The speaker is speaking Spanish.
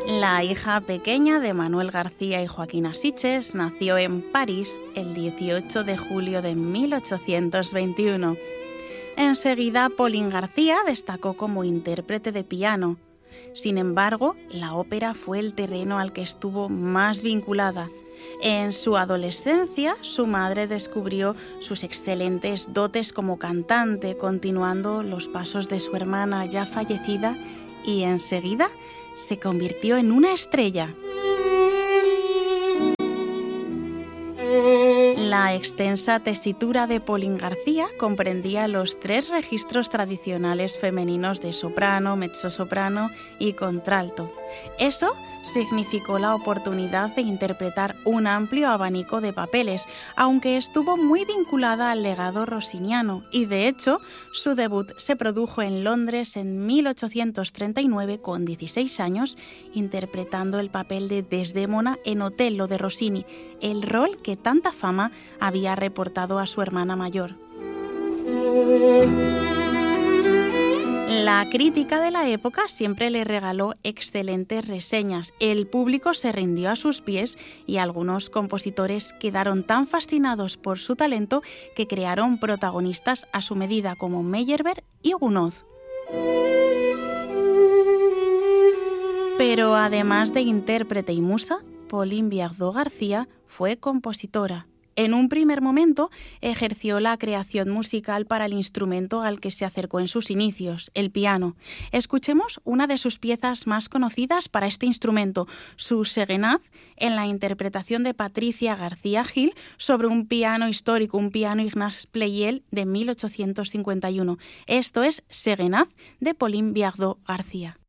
La hija pequeña de Manuel García y Joaquina Sitges nació en París el 18 de julio de 1821. Enseguida, Pauline García destacó como intérprete de piano. Sin embargo, la ópera fue el terreno al que estuvo más vinculada. En su adolescencia, su madre descubrió sus excelentes dotes como cantante, continuando los pasos de su hermana ya fallecida, y enseguida se convirtió en una estrella. La extensa tesitura de Pauline García comprendía los 3 registros tradicionales femeninos de soprano, mezzosoprano y contralto. Eso significó la oportunidad de interpretar un amplio abanico de papeles, aunque estuvo muy vinculada al legado rossiniano y, de hecho, su debut se produjo en Londres en 1839 con 16 años, interpretando el papel de Desdémona en Otello de Rossini, el rol que tanta fama había reportado a su hermana mayor. La crítica de la época siempre le regaló excelentes reseñas. El público se rindió a sus pies y algunos compositores quedaron tan fascinados por su talento que crearon protagonistas a su medida como Meyerbeer y Gounod. Pero además de intérprete y musa, Pauline Viardot García fue compositora. En un primer momento ejerció la creación musical para el instrumento al que se acercó en sus inicios, el piano. Escuchemos una de sus piezas más conocidas para este instrumento, su Séguénaz, en la interpretación de Patricia García Gil sobre un piano histórico, un piano Ignaz Pleyel de 1851. Esto es Séguénaz de Pauline Viardot García.